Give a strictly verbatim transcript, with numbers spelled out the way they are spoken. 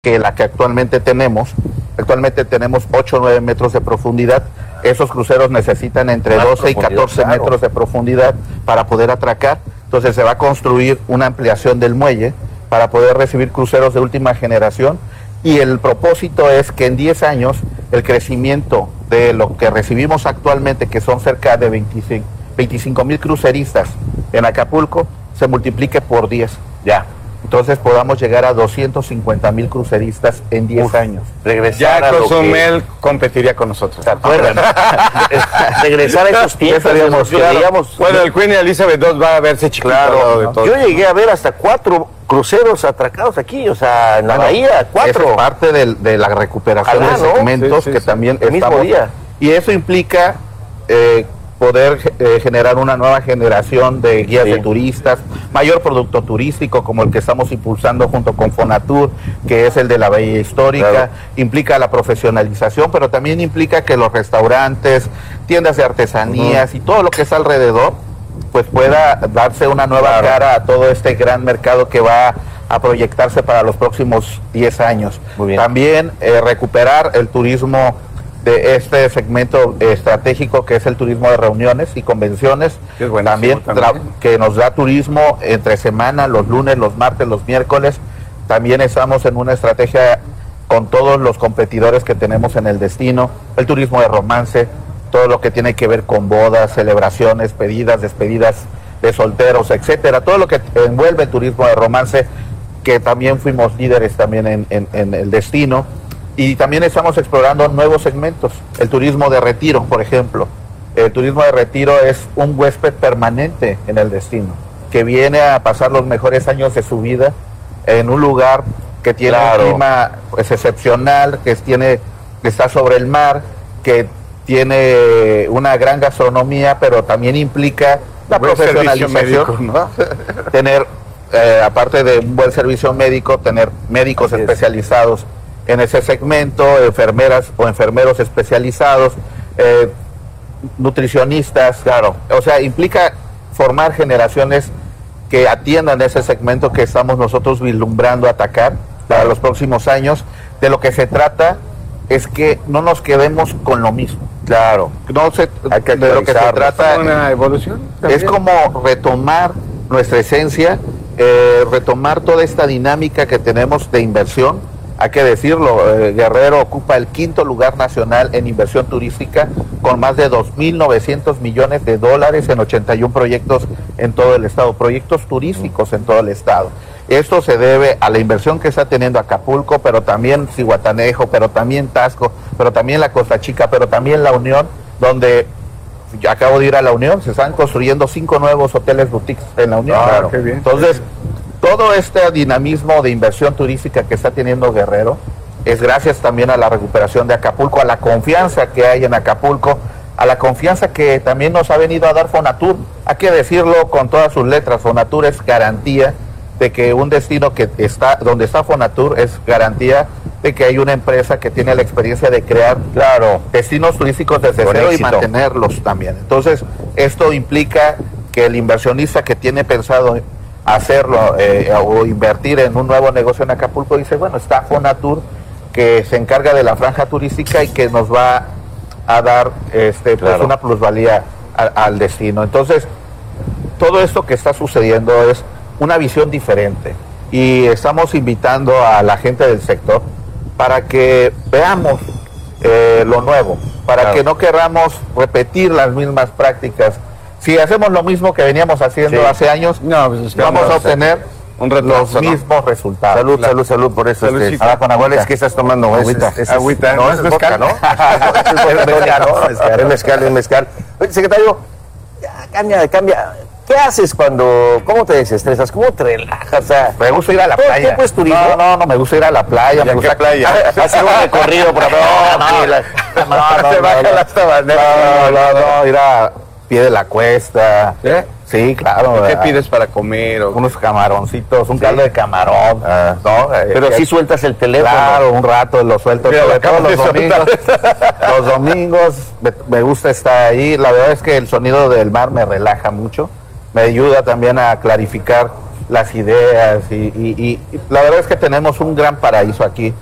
que la que actualmente tenemos. Actualmente tenemos ocho o nueve metros de profundidad. Esos cruceros necesitan entre Más doce y catorce claro. metros de profundidad para poder atracar. Entonces se va a construir una ampliación del muelle para poder recibir cruceros de última generación. Y el propósito es que en diez años el crecimiento de lo que recibimos actualmente, que son cerca de veinticinco mil cruceristas en Acapulco, se multiplique por diez. Ya. Entonces podamos llegar a doscientos cincuenta mil cruceristas en diez años. Regresar a Ya lo Cozumel que... competiría con nosotros. ¿Se acuerdan? regresar a esos tiempos. Digamos, que veíamos, bueno, el Queen Elizabeth dos va a verse chiquito. Claro, de todo. Yo llegué a ver hasta cuatro cruceros atracados aquí, o sea, en la Bueno, bahía, cuatro. Es parte de, de la recuperación Ojalá, de ¿no? segmentos Sí, sí, que sí. también El mismo estamos... día. Y eso implica eh, poder eh, generar una nueva generación de guías Sí. de turistas, mayor producto turístico como el que estamos impulsando junto con Fonatur, que es el de la Bahía Histórica. Claro. Implica la profesionalización, pero también implica que los restaurantes, tiendas de artesanías uh-huh. y todo lo que está alrededor, pues pueda darse una nueva Claro. cara a todo este gran mercado que va a proyectarse para los próximos diez años. Muy bien. También eh, recuperar el turismo de este segmento estratégico que es el turismo de reuniones y convenciones, que es también, también. que nos da turismo entre semana, los lunes, los martes, los miércoles. También estamos en una estrategia con todos los competidores que tenemos en el destino, el turismo de romance, todo lo que tiene que ver con bodas, celebraciones, pedidas, despedidas de solteros, etcétera, todo lo que envuelve el turismo de romance, que también fuimos líderes también en, en, en el destino. Y también estamos explorando nuevos segmentos, el turismo de retiro, por ejemplo. El turismo de retiro es un huésped permanente en el destino, que viene a pasar los mejores años de su vida en un lugar que tiene Claro. un clima pues, excepcional, que, tiene, que está sobre el mar, que tiene una gran gastronomía, pero también implica la Buen profesionalización, servicio médico, ¿no? Tener, eh, aparte de un buen servicio médico, tener médicos Así es. especializados en ese segmento, enfermeras o enfermeros especializados, eh, nutricionistas, claro. O sea, implica formar generaciones que atiendan ese segmento que estamos nosotros vislumbrando atacar para los próximos años. De lo que se trata es que no nos quedemos con lo mismo. Claro. No se, Hay que de lo que se actualizarnos. trata Una evolución. es como retomar nuestra esencia, eh, retomar toda esta dinámica que tenemos de inversión. Hay que decirlo, eh, Guerrero ocupa el quinto lugar nacional en inversión turística con más de dos mil novecientos millones de dólares en ochenta y uno proyectos en todo el estado, proyectos turísticos en todo el estado. Esto se debe a la inversión que está teniendo Acapulco, pero también Zihuatanejo, pero también Taxco, pero también la Costa Chica, pero también La Unión, donde acabo de ir a La Unión, se están construyendo cinco nuevos hoteles boutiques en La Unión. Claro, qué bien. Entonces, todo este dinamismo de inversión turística que está teniendo Guerrero es gracias también a la recuperación de Acapulco, a la confianza que hay en Acapulco, a la confianza que también nos ha venido a dar Fonatur. Hay que decirlo con todas sus letras, Fonatur es garantía de que un destino que está donde está Fonatur es garantía de que hay una empresa que tiene la experiencia de crear, claro, destinos turísticos desde Con cero éxito. y mantenerlos también. Entonces, esto implica que el inversionista que tiene pensado hacerlo eh, o invertir en un nuevo negocio en Acapulco dice, bueno, está Fonatur que se encarga de la franja turística y que nos va a dar este Claro. pues una plusvalía a, al destino. Entonces, todo esto que está sucediendo es una visión diferente y estamos invitando a la gente del sector para que veamos eh, lo nuevo, para Claro. que no querramos repetir las mismas prácticas. Si hacemos lo mismo que veníamos haciendo Sí. hace años, No, pues es que vamos vamos a a hacer obtener un los retraso, ¿no? mismos resultados. Salud, Claro. salud, salud por eso. Saludcita. Este, ah, con agua, es que estás tomando Agüita. Es- es- Agüita. No, ¿No es es vodka, mezcal? ¿no? Es mezcal, ¿no? Es mezcal, es mezcal. Oye, secretario, ya, cambia, cambia. ¿Qué haces cuando, cómo te desestresas? ¿Cómo te relajas? O sea, Me gusta ir a la ¿todo el playa. tiempo es turismo? No, no, no, me gusta ir a la playa. ¿Y Me a qué gusta playa? hacer un recorrido por la No, no, no, no, no, Se no, baja no. la sabanera. No, no, no, ir a pie de la cuesta. ¿Eh? Sí, claro. ¿Qué a- pides para comer? O... Unos camaroncitos, un caldo de camarón. Ah. ¿no? Eh, Pero que- sí sueltas el teléfono. Claro, un rato lo suelto, Mira, sobre lo todo acabas los de domingos. Los domingos me, me gusta estar ahí. La verdad es que el sonido del mar me relaja mucho. Me ayuda también a clarificar las ideas y, y- y la verdad es que tenemos un gran paraíso aquí.